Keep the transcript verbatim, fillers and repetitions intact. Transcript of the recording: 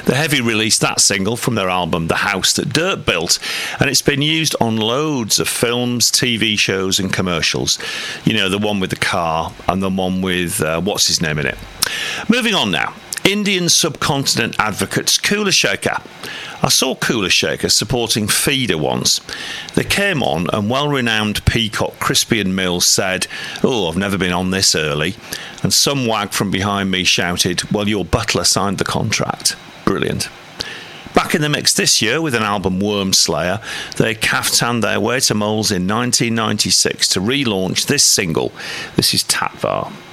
The Heavy released that single from their album The House That Dirt Built, and it's been used on loads of films, T V shows and commercials. You know, the one with the car and the one with uh, what's his name in it. Moving on now. Indian subcontinent advocates Kula Shaker. I saw Kula Shaker supporting Feeder once. They came on and well-renowned peacock Crispian Mills said, "Oh, I've never been on this early." And some wag from behind me shouted, "Well, your butler signed the contract." Brilliant. Back in the mix this year with an album Worm Slayer, they caftanned their way to Moles in nineteen ninety-six to relaunch this single. This is Tatvar.